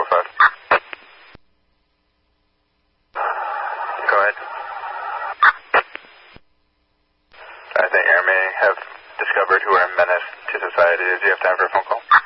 245. Go ahead. I think Air may have discovered who are a menace to society. Do you have time for a phone call?